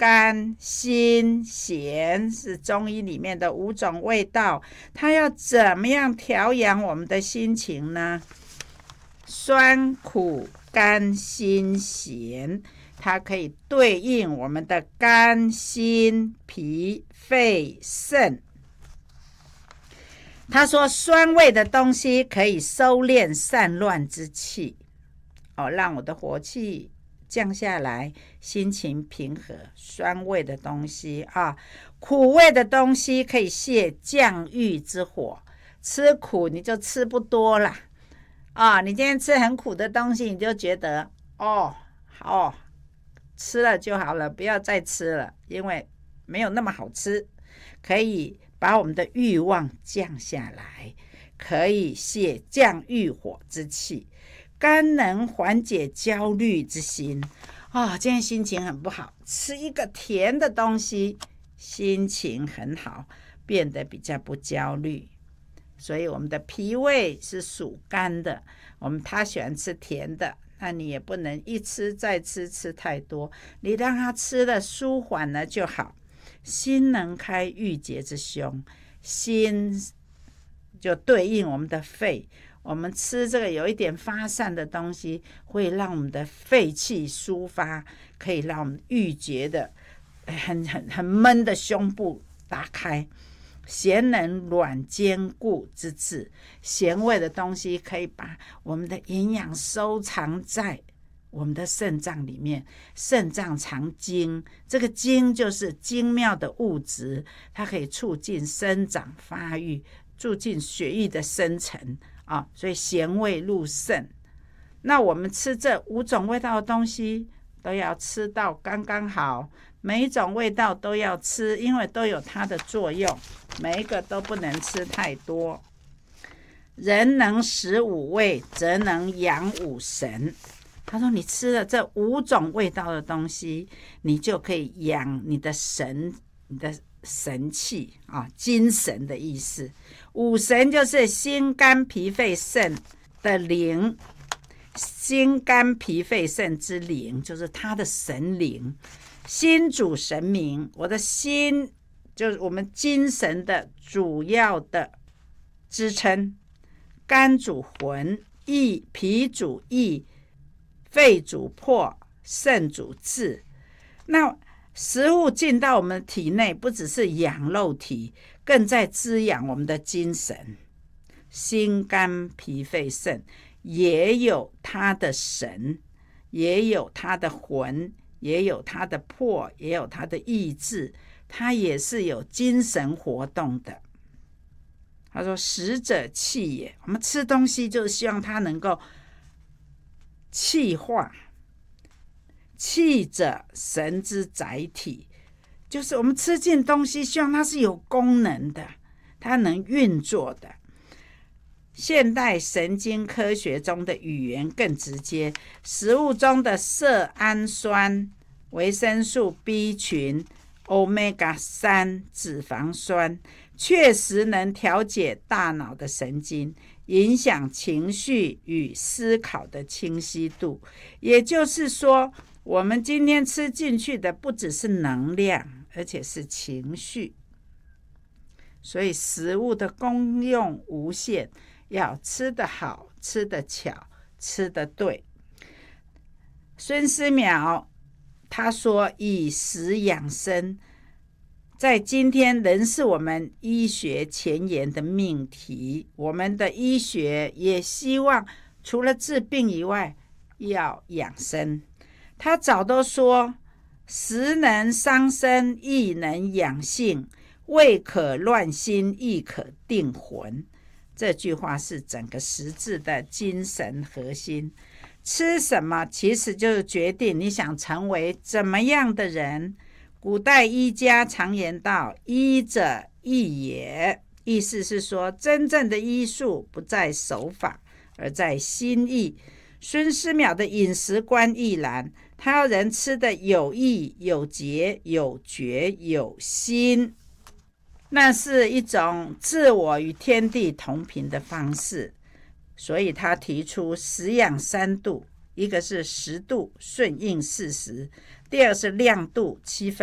甘辛咸是中医里面的5种味道，它要怎么样调养我们的心情呢？酸苦甘辛咸，它可以对应我们的肝心脾肺肾。他说酸味的东西可以收敛散乱之气，让我的火气降下来，心情平和。酸味的东西苦味的东西可以泄降郁之火，吃苦你就吃不多了你今天吃很苦的东西，你就觉得吃了就好了，不要再吃了，因为没有那么好吃。可以把我们的欲望降下来，可以泄降郁火之气，甘能缓解焦虑之心。今天心情很不好，吃一个甜的东西，心情很好，变得比较不焦虑。所以我们的脾胃是属甘的，他喜欢吃甜的，那你也不能一吃再吃，吃太多，你让他吃的舒缓了就好。心能开郁结之胸，心就对应我们的肺，我们吃这个有一点发散的东西，会让我们的肺气抒发，可以让我们郁结的很闷的胸部打开。咸能软坚固之志，咸味的东西可以把我们的营养收藏在我们的肾脏里面。肾脏藏精，这个精就是精妙的物质，它可以促进生长发育，促进血液的生成所以咸味入肾。那我们吃这5种味道的东西都要吃到刚刚好，每一种味道都要吃，因为都有它的作用，每一个都不能吃太多。人能食5味，则能养5神。他说你吃了这5种味道的东西，你就可以养你的神，你的神气精神的意思。5神就是心肝脾肺肾的灵，心肝脾肺肾之灵就是他的神灵。心主神明，我的心就是我们精神的主要的支撑。肝主魂，脾主意，肺主魄，肾主志。那食物进到我们的体内，不只是养肉体，更在滋养我们的精神。心肝脾肺肾也有它的神，也有它的魂，也有它的魄，也有它的意志，它也是有精神活动的。他说食者气也，我们吃东西就是希望它能够气化。气者神之载体，就是我们吃进东西希望它是有功能的，它能运作的。现代神经科学中的语言更直接，食物中的色氨酸、维生素 B 群、Omega 3脂肪酸确实能调节大脑的神经，影响情绪与思考的清晰度。也就是说，我们今天吃进去的不只是能量，而且是情绪。所以食物的功用无限，要吃得好，吃得巧，吃得对。孙思邈他说以食养生，在今天仍是我们医学前沿的命题。我们的医学也希望除了治病以外要养生。他早都说食能伤身，亦能养性，胃可乱心，亦可定魂。这句话是整个食字的精神核心。吃什么其实就是决定你想成为怎么样的人。古代医家常言道，医者意也，意思是说真正的医术不在手法，而在心意。孙思邈的饮食观亦然，他要人吃的有意、有节、有觉、有心，那是一种自我与天地同频的方式。所以他提出食养3度，一个是食度，顺应四时；第二是量度，7分